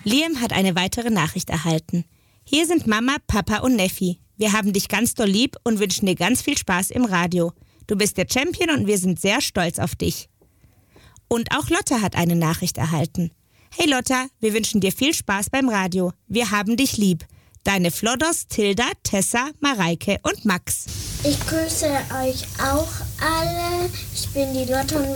Liam hat eine weitere Nachricht erhalten. Hier sind Mama, Papa und Neffi. Wir haben dich ganz doll lieb und wünschen dir ganz viel Spaß im Radio. Du bist der Champion und wir sind sehr stolz auf dich. Und auch Lotta hat eine Nachricht erhalten. Hey Lotta, wir wünschen dir viel Spaß beim Radio. Wir haben dich lieb. Deine Floddos, Tilda, Tessa, Mareike und Max. Ich grüße euch auch alle. Ich bin die Lotta und